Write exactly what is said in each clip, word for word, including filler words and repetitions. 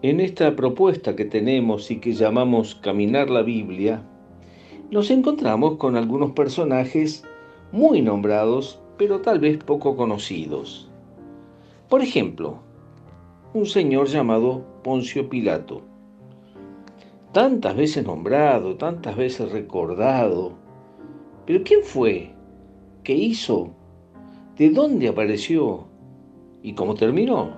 En esta propuesta que tenemos y que llamamos Caminar la Biblia, nos encontramos con algunos personajes muy nombrados, pero tal vez poco conocidos. Por ejemplo, un señor llamado Poncio Pilato, tantas veces nombrado, tantas veces recordado. Pero ¿quién fue? ¿Qué hizo? ¿De dónde apareció? ¿Y cómo terminó?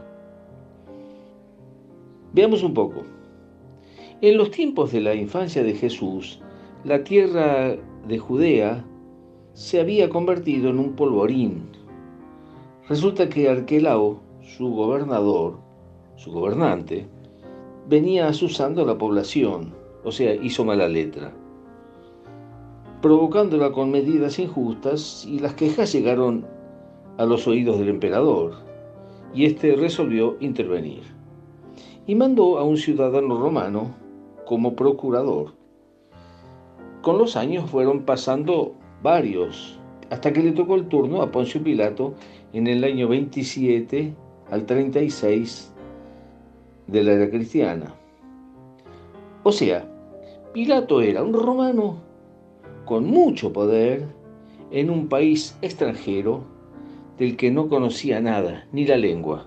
Veamos un poco. En los tiempos de la infancia de Jesús, la tierra de Judea se había convertido en un polvorín. Resulta que Arquelao, su gobernador, su gobernante, venía asusando a la población, o sea, hizo mala letra, provocándola con medidas injustas, y las quejas llegaron a los oídos del emperador, y éste resolvió intervenir y mandó a un ciudadano romano como procurador. Con los años fueron pasando varios, hasta que le tocó el turno a Poncio Pilato en el año veintisiete al treinta y seis de la era cristiana. O sea, Pilato era un romano con mucho poder en un país extranjero del que no conocía nada, ni la lengua.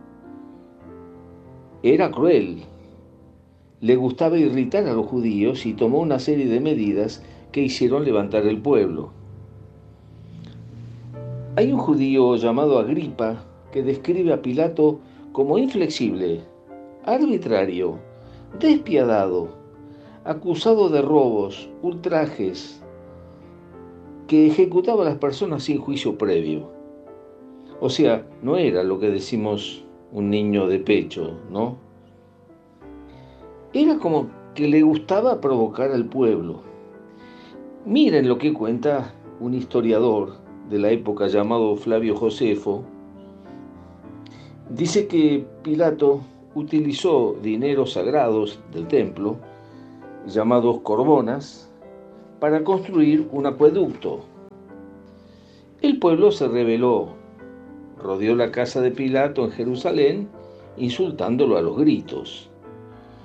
Era cruel, le gustaba irritar a los judíos y tomó una serie de medidas que hicieron levantar el pueblo. Hay un judío llamado Agripa que describe a Pilato como inflexible, arbitrario, despiadado, acusado de robos, ultrajes, que ejecutaba a las personas sin juicio previo. O sea, no era lo que decimos un niño de pecho, ¿no? Era como que le gustaba provocar al pueblo. Miren lo que cuenta un historiador de la época llamado Flavio Josefo. Dice que Pilato utilizó dineros sagrados del templo, llamados corbonas, para construir un acueducto. El pueblo se rebeló, rodeó la casa de Pilato en Jerusalén, insultándolo a los gritos.